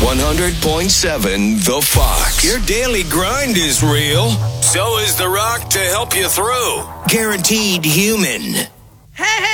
100.7 The Fox. Your daily grind is real. So is The Rock to help you through. Guaranteed human. Hey!